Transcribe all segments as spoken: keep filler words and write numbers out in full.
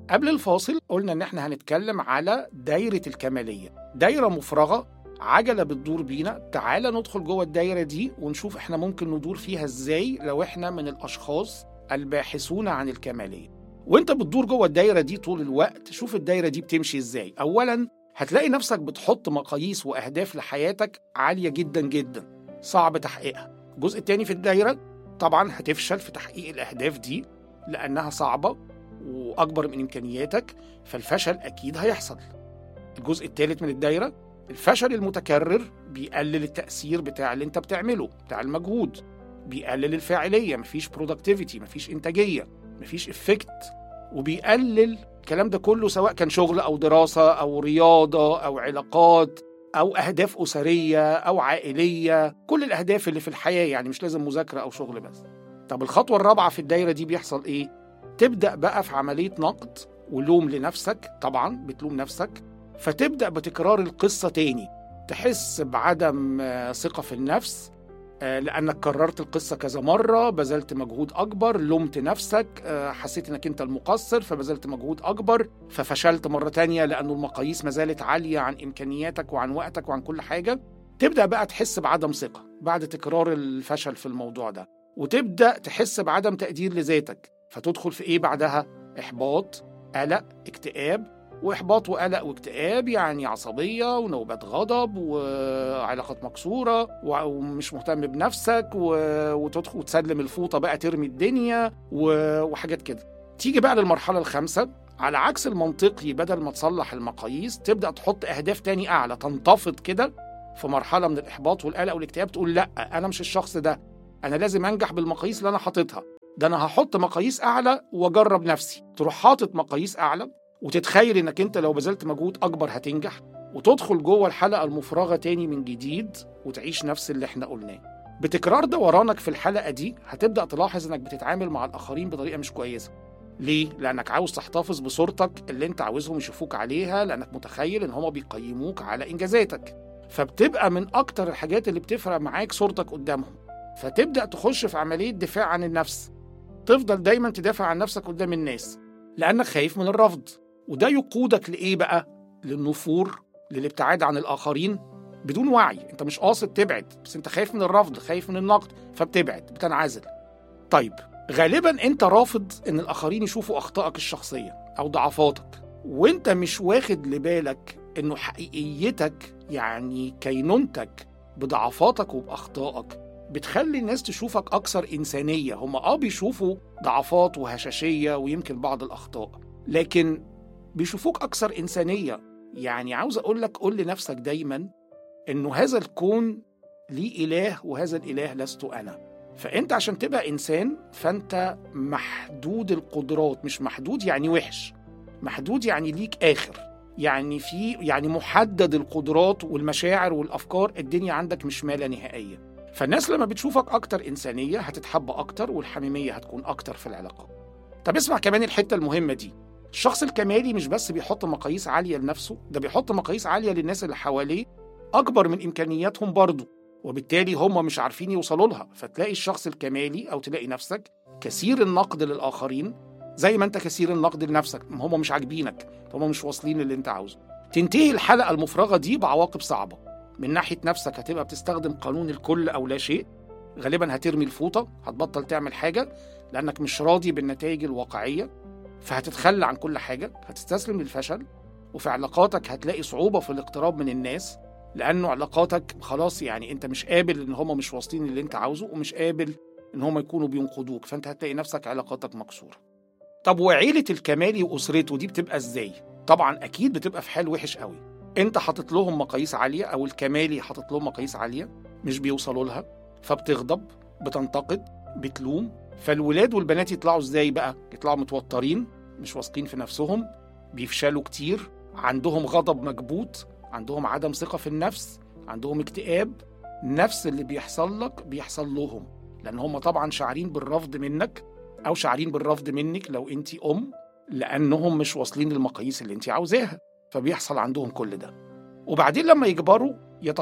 قبل الفاصل قلنا إن إحنا هنتكلم على دايرة الكمالية، دايرة مفرغة، عجلة بتدور بينا. تعال ندخل جوه الدايرة دي ونشوف إحنا ممكن ندور فيها إزاي لو إحنا من الأشخاص الباحثون عن الكمالية. وإنت بتدور جوه الدايرة دي طول الوقت، شوف الدايرة دي بتمشي إزاي. أولاً هتلاقي نفسك بتحط مقاييس وأهداف لحياتك عالية جداً جداً صعب تحقيقها. الجزء التاني في الدايرة طبعاً هتفشل في تحقيق الأهداف دي لأنها صعبة وأكبر من إمكانياتك، فالفشل أكيد هيحصل. الجزء الثالث من الدايرة، الفشل المتكرر بيقلل التأثير بتاع اللي انت بتعمله، بتاع المجهود، بيقلل الفاعلية، مفيش productivity، مفيش إنتاجية، مفيش effect، وبيقلل الكلام ده كله سواء كان شغل أو دراسة أو رياضة أو علاقات أو أهداف أسرية أو عائلية، كل الأهداف اللي في الحياة، يعني مش لازم مذاكرة أو شغل بس. طب الخطوة الرابعة في الدايرة دي بيحصل إيه؟ تبدأ بقى في عملية نقد ولوم لنفسك، طبعا بتلوم نفسك، فتبدأ بتكرار القصة تاني، تحس بعدم ثقة في النفس لأنك كررت القصة كذا مرة، بذلت مجهود أكبر، لومت نفسك، حسيت أنك أنت المقصر فبذلت مجهود أكبر، ففشلت مرة تانية لأنه المقاييس ما زالت عالية عن إمكانياتك وعن وقتك وعن كل حاجة. تبدأ بقى تحس بعدم ثقة بعد تكرار الفشل في الموضوع ده، وتبدأ تحس بعدم تقدير لذاتك، فتدخل في إيه بعدها؟ إحباط، قلق، اكتئاب. وإحباط وقلق واكتئاب يعني عصبية ونوبات غضب وعلاقات مكسورة ومش مهتم بنفسك وتدخل وتسلم الفوطة بقى، ترمي الدنيا وحاجات كده. تيجي بقى للمرحلة الخامسة، على عكس المنطقي، بدل ما تصلح المقاييس تبدأ تحط أهداف تاني أعلى، تنتفض كده في مرحلة من الإحباط والقلق والاكتئاب، تقول لأ أنا مش الشخص ده، أنا لازم أنجح بالمقاييس اللي أنا حاططها، ده أنا هحط مقاييس أعلى وأجرب نفسي. تروح حاطط مقاييس أعلى وتتخيل إنك أنت لو بذلت مجهود أكبر هتنجح، وتدخل جوه الحلقة المفرغة تاني من جديد وتعيش نفس اللي احنا قلناه. بتكرار دورانك في الحلقة دي هتبدأ تلاحظ إنك بتتعامل مع الآخرين بطريقة مش كويسة. ليه؟ لأنك عاوز تحتفظ بصورتك اللي أنت عاوزهم يشوفوك عليها، لأنك متخيل إن هما بيقيموك على إنجازاتك، فبتبقى من أكتر الحاجات اللي بتفرق معاك صورتك قدامهم. فتبدأ تخش في عملية دفاع عن النفس، تفضل دايما تدافع عن نفسك قدام الناس لأنك خايف من الرفض. وده يقودك لإيه بقى؟ للنفور، للابتعاد عن الآخرين بدون وعي. أنت مش قاصد تبعد، بس أنت خايف من الرفض، خايف من النقد، فبتبعد، بتنعزل. طيب غالبا أنت رافض إن الآخرين يشوفوا أخطائك الشخصية أو ضعفاتك، وأنت مش واخد لبالك إنه حقيقيتك، يعني كينونتك بضعفاتك وبأخطائك، بتخلي الناس تشوفك أكثر إنسانية. هم آه بيشوفوا ضعفات وهشاشية ويمكن بعض الأخطاء، لكن بيشوفوك أكثر إنسانية. يعني عاوز أقول لك، قول لنفسك دايما إنه هذا الكون ليه إله وهذا الإله لست أنا. فأنت عشان تبقى إنسان فأنت محدود القدرات، مش محدود يعني وحش، محدود يعني ليك آخر، يعني في يعني محدد القدرات والمشاعر والأفكار، الدنيا عندك مش ما لا نهائية. فالناس لما بتشوفك أكتر إنسانية هتتحب أكتر، والحميمية هتكون أكتر في العلاقات. طب اسمع كمان الحتة المهمة دي، الشخص الكمالي مش بس بيحط مقاييس عالية لنفسه، ده بيحط مقاييس عالية للناس اللي حواليه أكبر من إمكانياتهم برضه، وبالتالي هم مش عارفين يوصلوا لها. فتلاقي الشخص الكمالي أو تلاقي نفسك كثير النقد للآخرين زي ما أنت كثير النقد لنفسك، هم مش عاجبينك، هم مش واصلين اللي أنت عاوزه. تنتهي الحلقة المفرغة دي بعواقب صعبة. من ناحية نفسك هتبقى بتستخدم قانون الكل أو لا شيء، غالبا هترمي الفوطة، هتبطل تعمل حاجة لأنك مش راضي بالنتائج الواقعية، فهتتخلى عن كل حاجة، هتستسلم للفشل. وفي علاقاتك هتلاقي صعوبة في الاقتراب من الناس، لأنه علاقاتك خلاص يعني أنت مش قابل إن هم مش واصلين اللي أنت عاوزه، ومش قابل إن هم يكونوا بينقضوك، فأنت هتلاقي نفسك علاقاتك مكسورة. طب وعيلة الكمالي وأسرته دي بتبقى إزاي؟ طبعا أكيد بتبقى في حال وحش قوي. أنت حاطط لهم مقاييس عالية، أو الكمالي حاطط لهم مقاييس عالية مش بيوصلوا لها، فبتغضب، بتنتقد، بتلوم. فالولاد والبنات يطلعوا إزاي بقى؟ يطلعوا متوترين، مش واثقين في نفسهم، بيفشلوا كتير، عندهم غضب مكبوت، عندهم عدم ثقة في النفس، عندهم اكتئاب. نفس اللي بيحصل لك بيحصل لهم، لأن هم طبعا شعرين بالرفض منك أو شعرين بالرفض منك لو أنت أم، لأنهم مش واصلين للمقاييس اللي أنت عاوزاها، فبيحصل عندهم كل ده. وبعدين لما يكبروا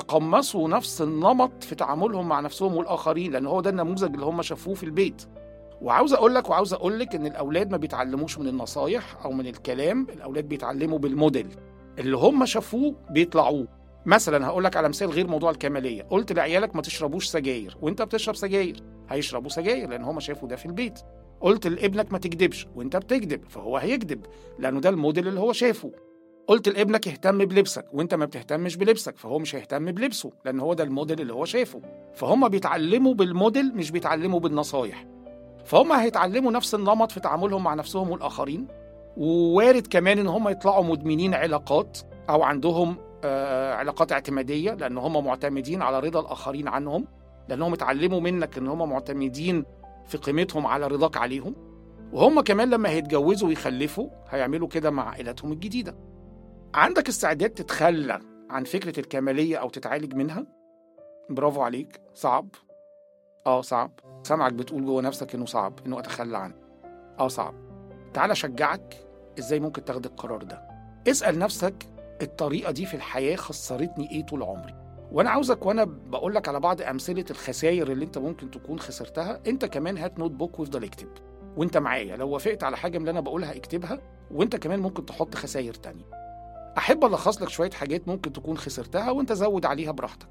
يتقمصوا نفس النمط في تعاملهم مع نفسهم والآخرين، لأن هو ده النموذج اللي هم شافوه في البيت، وعاوز اقول لك وعاوز اقول لك ان الاولاد ما بيتعلموش من النصايح او من الكلام، الاولاد بيتعلموا بالموديل اللي هم شافوه بيطلعوه. مثلا هقول لك على مثال غير موضوع الكماليه، قلت لعيالك ما تشربوش سجاير وانت بتشرب سجاير، هيشربوا سجاير لان هم شافوا ده في البيت. قلت لابنك ما تكذبش وانت بتكذب، فهو هيكذب لانه ده الموديل اللي هو شافه. قلت لابنك اهتم بلبسك وانت ما بتهتمش بلبسك، فهو مش هيهتم بلبسه لان هو ده الموديل اللي هو شافه. فهم بيتعلموا بالموديل مش بيتعلموا بالنصايح. فهم هيتعلموا نفس النمط في تعاملهم مع نفسهم والآخرين، ووارد كمان إن هم يطلعوا مدمنين علاقات أو عندهم آه علاقات اعتمادية، لأن هم معتمدين على رضا الآخرين عنهم، لأنهم اتعلموا منك إن هم معتمدين في قيمتهم على رضاك عليهم. وهم كمان لما هيتجوزوا ويخلفوا هيعملوا كده مع عائلاتهم الجديدة. عندك استعداد تتخلى عن فكرة الكمالية أو تتعالج منها؟ برافو عليك. صعب؟ آه صعب. سامعك بتقول جوه نفسك إنه صعب إنه أتخلى عنه. آه صعب. تعال أشجعك إزاي ممكن تاخد القرار ده. اسأل نفسك الطريقة دي في الحياة خسرتني إيه طول عمري؟ وأنا عاوزك وأنا بقول لك على بعض أمثلة الخسائر اللي أنت ممكن تكون خسرتها، أنت كمان هات نوت بوك وافضل اكتب وأنت معايا. لو وافقت على حاجة من اللي أنا بقولها اكتبها، وأنت كمان ممكن تحط خسائر تانية. أحب ألخص لك شوية حاجات ممكن تكون خسرتها وأنت زود عليها براحتك.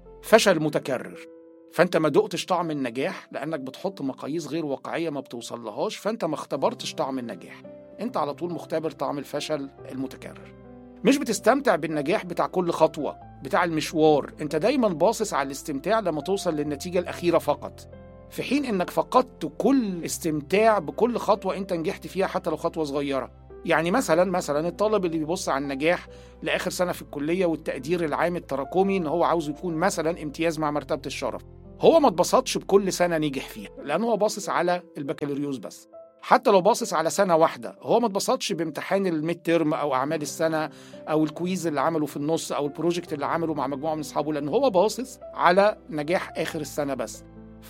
فشل متكرر، فأنت ما دقتش طعم النجاح لأنك بتحط مقاييس غير واقعية ما بتوصل لهاش، فأنت ما اختبرتش طعم النجاح، أنت على طول مختبر طعم الفشل المتكرر. مش بتستمتع بالنجاح بتاع كل خطوة، بتاع المشوار، أنت دايما باصص على الاستمتاع لما توصل للنتيجة الأخيرة فقط، في حين أنك فقدت كل استمتاع بكل خطوة أنت نجحت فيها حتى لو خطوة صغيرة. يعني مثلا مثلا الطالب اللي بيبص على النجاح لآخر سنة في الكلية والتقدير العام التراكمي إن هو عاوز يكون مثلا امتياز مع مرتبة الشرف، هو ما اتبسطش بكل سنة نجح فيها لأنه هو باصص على البكالوريوس بس. حتى لو باصص على سنة واحدة، هو ما اتبسطش بامتحان الميد تيرم أو أعمال السنة أو الكويز اللي عمله في النص أو البروجكت اللي عمله مع مجموعة من أصحابه، لأن هو باصص على نجاح آخر السنة بس.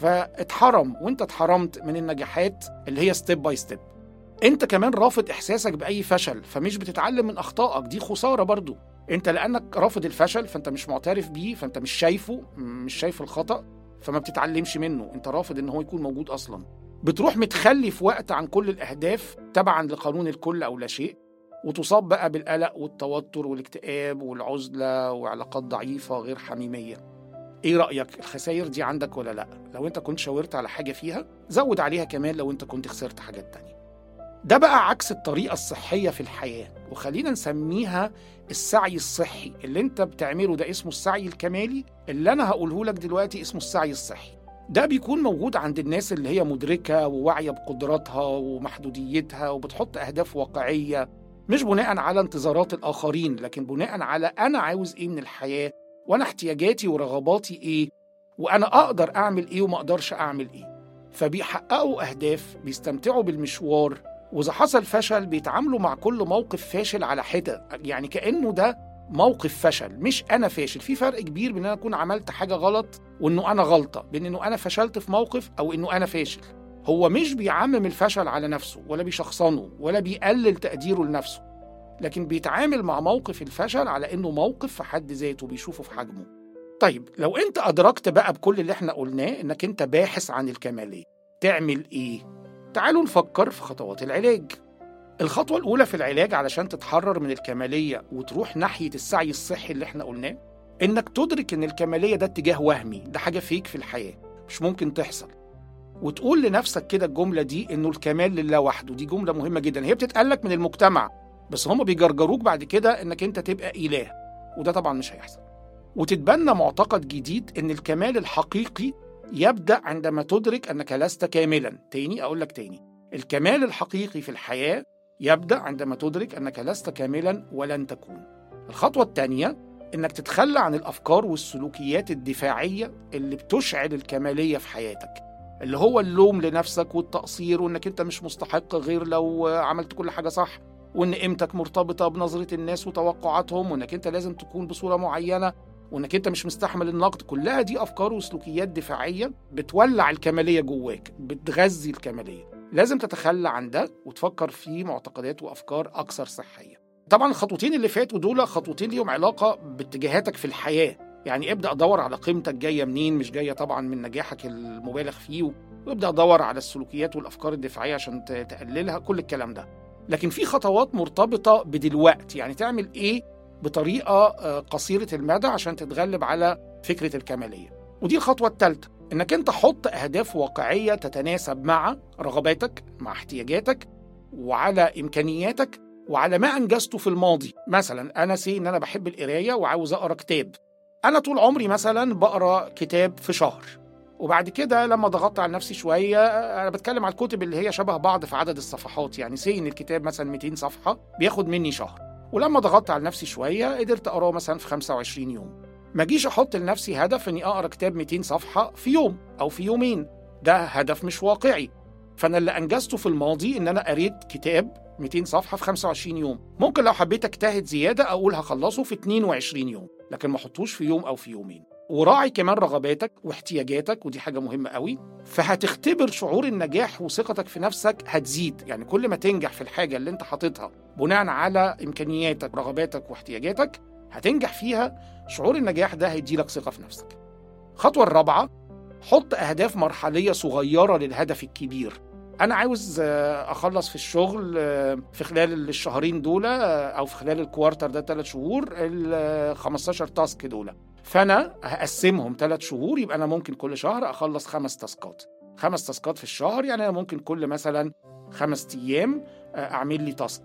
فاتحرم، وانت اتحرمت من النجاحات اللي هي ستيب باي ستيب. انت كمان رافض إحساسك بأي فشل، فمش بتتعلم من أخطائك، دي خسارة برضو. انت لأنك رافض الفشل فانت مش معترف بيه، فانت مش شايفه، مش شايف الخطأ، فما بتتعلمش منه، انت رافض ان هو يكون موجود اصلا. بتروح متخلي في وقت عن كل الاهداف تبعا لقانون الكل او لا شيء، وتصاب بقى بالقلق والتوتر والاكتئاب والعزلة وعلاقات ضعيفة غير حميمية. ايه رأيك؟ الخسائر دي عندك ولا لا؟ لو انت كنت شاورت على حاجة فيها زود عليها كمان لو انت كنت خسرت حاجات تانية. ده بقى عكس الطريقة الصحية في الحياة، وخلينا نسميها السعي الصحي. اللي انت بتعمله ده اسمه السعي الكمالي، اللي انا هقوله لك دلوقتي اسمه السعي الصحي. ده بيكون موجود عند الناس اللي هي مدركة وواعية بقدراتها ومحدوديتها وبتحط أهداف واقعية، مش بناء على انتظارات الآخرين، لكن بناء على أنا عاوز إيه من الحياة، وأنا احتياجاتي ورغباتي إيه، وأنا أقدر أعمل إيه وما أقدرش أعمل إيه. فبيحققوا أهداف، بيستمتعوا بالمشوار، وإذا حصل فشل بيتعاملوا مع كل موقف فاشل على حدة، يعني كأنه ده موقف فشل مش أنا فاشل. في فرق كبير بين أن أنا أكون عملت حاجة غلط وأنه أنا غلطة، بين أنه أنا فشلت في موقف أو أنه أنا فاشل. هو مش بيعمم الفشل على نفسه ولا بيشخصنه ولا بيقلل تقديره لنفسه، لكن بيتعامل مع موقف الفشل على أنه موقف في حد ذاته بيشوفه في حجمه. طيب لو أنت أدركت بقى بكل اللي احنا قلناه أنك أنت باحث عن الكمالية، تعمل إيه؟ تعالوا نفكر في خطوات العلاج. الخطوة الأولى في العلاج علشان تتحرر من الكمالية وتروح ناحية السعي الصحي اللي احنا قلناه، إنك تدرك إن الكمالية ده اتجاه وهمي، ده حاجة فيك في الحياة مش ممكن تحصل، وتقول لنفسك كده الجملة دي إنه الكمال لله وحده. دي جملة مهمة جدا، هي بتتقالك من المجتمع بس هم بيجرجروك بعد كده إنك أنت تبقى إله، وده طبعا مش هيحصل. وتتبنى معتقد جديد إن الكمال الحقيقي يبدأ عندما تدرك أنك لست كاملا. تاني أقول لك تاني، الكمال الحقيقي في الحياة يبدأ عندما تدرك أنك لست كاملا ولن تكون. الخطوة الثانية إنك تتخلى عن الأفكار والسلوكيات الدفاعية اللي بتشعل الكمالية في حياتك، اللي هو اللوم لنفسك والتقصير، وإنك أنت مش مستحق غير لو عملت كل حاجة صح، وإن قيمتك مرتبطة بنظرة الناس وتوقعاتهم، وإنك أنت لازم تكون بصورة معينة، وإنك أنت مش مستحمل النقد. كلها دي أفكار وسلوكيات دفاعية بتولع الكمالية جواك، بتغذي الكمالية. لازم تتخلى عن ده وتفكر في معتقدات وأفكار أكثر صحية. طبعا الخطوتين اللي فاتوا دول خطوتين ليهم علاقة باتجاهاتك في الحياة، يعني ابدأ أدور على قيمتك جاية منين، مش جاية طبعا من نجاحك المبالغ فيه وابدأ أدور على السلوكيات والأفكار الدفاعية عشان تقللها، كل الكلام ده. لكن في خطوات مرتبطة بدلوقتي، يعني تعمل إيه بطريقة قصيرة المدى عشان تتغلب على فكرة الكمالية. ودي الخطوة الثالثة، إنك أنت حط أهداف واقعية تتناسب مع رغباتك، مع احتياجاتك، وعلى إمكانياتك، وعلى ما أنجزته في الماضي. مثلا أنا سي إن أنا بحب القراية وعاوز أقرأ كتاب، أنا طول عمري مثلا بقرأ كتاب في شهر، وبعد كده لما ضغطت على نفسي شوية، أنا بتكلم على الكتب اللي هي شبه بعض في عدد الصفحات، يعني سي إن الكتاب مثلا مئتين صفحة بياخد مني شهر، ولما ضغطت على نفسي شوية قدرت أقرأه مثلا في خمسة وعشرين يوم. ما جيش أحط لنفسي هدف إني أقرأ كتاب مئتين صفحة في يوم أو في يومين، ده هدف مش واقعي. فأنا اللي أنجزته في الماضي إن أنا قريت كتاب مئتين صفحة في خمسة وعشرين يوم. ممكن لو حبيت أجتهد زيادة أقول هخلصه في اثنين وعشرين يوم، لكن ما أحطوش في يوم أو في يومين. وراعي كمان رغباتك واحتياجاتك، ودي حاجة مهمة قوي، فهتختبر شعور النجاح وثقتك في نفسك هتزيد. يعني كل ما تنجح في الحاجة اللي انت حاططها بناء على إمكانياتك رغباتك واحتياجاتك هتنجح فيها، شعور النجاح ده هيديلك ثقة في نفسك. الخطوة الرابعة، حط أهداف مرحلية صغيرة للهدف الكبير. أنا عاوز أخلص في الشغل في خلال الشهرين دول، أو في خلال الكوارتر ده ثلاث شهور، ال خمستاشر تاسك دول، فأنا هقسمهم ثلاث شهور، يبقى أنا ممكن كل شهر أخلص خمس تاسكات. خمس تاسكات في الشهر، يعني أنا ممكن كل مثلا خمس أيام أعمل لي تاسك.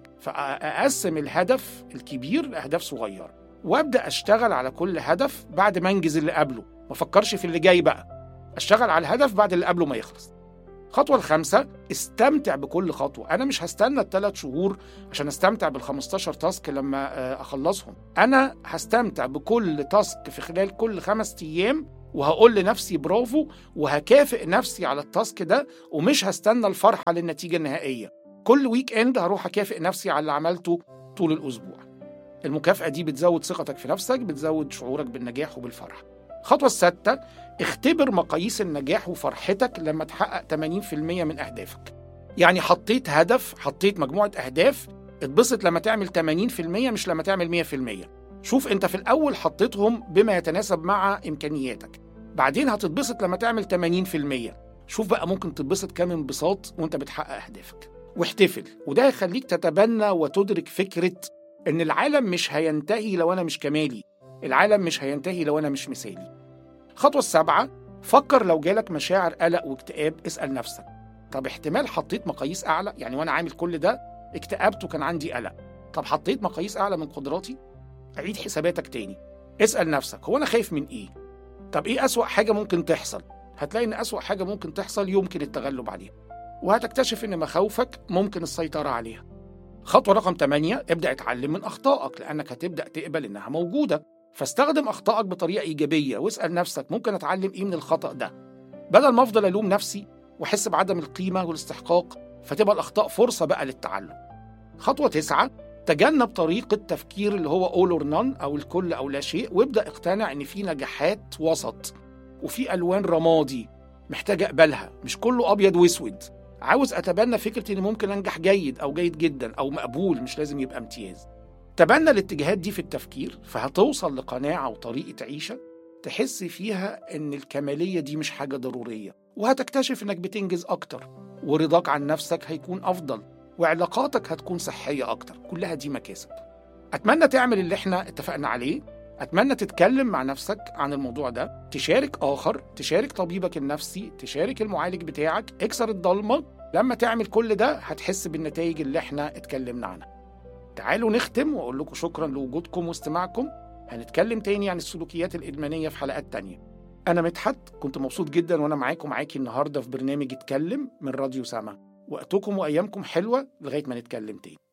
فأقسم الهدف الكبير لأهداف صغيرة، وأبدأ أشتغل على كل هدف بعد ما أنجز اللي قبله، ما أفكرش في اللي جاي بقى، أشتغل على الهدف بعد اللي قبله ما يخلص. الخطوة الخامسة، استمتع بكل خطوة. أنا مش هستنى الثلاث شهور عشان استمتع بالخمستاشر تاسك لما أخلصهم، أنا هستمتع بكل تاسك في خلال كل خمس أيام، وهقول لنفسي برافو، وهكافئ نفسي على التاسك ده، ومش هستنى الفرحة للنتيجة النهائية. كل ويك إند هروح أكافئ نفسي على اللي عملته طول الأسبوع. المكافأة دي بتزود ثقتك في نفسك، بتزود شعورك بالنجاح وبالفرح. الخطوة السادسة، اختبر مقاييس النجاح وفرحتك لما تحقق ثمانين بالمئة من أهدافك. يعني حطيت هدف، حطيت مجموعة أهداف، اتبسط لما تعمل ثمانين بالمئة مش لما تعمل مئة بالمئة. شوف انت في الأول حطيتهم بما يتناسب مع إمكانياتك، بعدين هتتبسط لما تعمل ثمانين بالمئة. شوف بقى ممكن تتبسط كام انبساط وانت بتحقق أهدافك، واحتفل. وده هيخليك تتبنى وتدرك فكرة إن العالم مش هينتهي لو أنا مش كمالي، العالم مش هينتهي لو أنا مش مثالي. الخطوة السابعة، فكر لو جالك مشاعر قلق واكتئاب، اسأل نفسك طب احتمال حطيت مقاييس أعلى؟ يعني وأنا عامل كل ده اكتئبت وكان عندي قلق، طب حطيت مقاييس أعلى من قدراتي؟ عيد حساباتك تاني، اسأل نفسك هو أنا خايف من إيه؟ طب إيه أسوأ حاجة ممكن تحصل؟ هتلاقي إن أسوأ حاجة ممكن تحصل يمكن التغلب عليها، وهتكتشف إن مخاوفك ممكن السيطرة عليها. خطوة رقم ثمانية، ابدأ اتعلم من أخطائك، لأنك هتبدأ تقبل إنها موجودة، فاستخدم أخطائك بطريقة إيجابية، واسأل نفسك ممكن أتعلم إيه من الخطأ ده، بدل ما أفضل ألوم نفسي وأحس بعدم القيمة والاستحقاق، فتبقى الأخطاء فرصة بقى للتعلم. خطوة تسعة، تجنب طريقة تفكير اللي هو all or none أو الكل أو لا شيء، وابدأ اقتنع إن في نجاحات وسط وفي ألوان رمادي محتاج أقبلها، مش كله أبيض واسود. عاوز أتبنى فكرة إن ممكن أنجح جيد أو جيد جدا أو مقبول، مش لازم يبقى امتياز. تبنى الاتجاهات دي في التفكير، فهتوصل لقناعة وطريقة عيشة تحس فيها إن الكمالية دي مش حاجة ضرورية، وهتكتشف إنك بتنجز أكتر، ورضاك عن نفسك هيكون أفضل، وعلاقاتك هتكون صحية أكتر. كلها دي مكاسب. أتمنى تعمل اللي احنا اتفقنا عليه، أتمنى تتكلم مع نفسك عن الموضوع ده، تشارك آخر، تشارك طبيبك النفسي، تشارك المعالج بتاعك، اكسر الضلمة. لما تعمل كل ده هتحس بالنتائج اللي احنا اتكلمنا عنها. تعالوا نختم وأقول لكم شكرا لوجودكم واستماعكم. هنتكلم تاني عن السلوكيات الإدمانية في حلقات تانية. أنا مدحت، كنت مبسوط جدا وأنا معاكم معاكي النهاردة في برنامج اتكلم من راديو سما. وقتكم وأيامكم حلوة لغاية ما نتكلم تاني.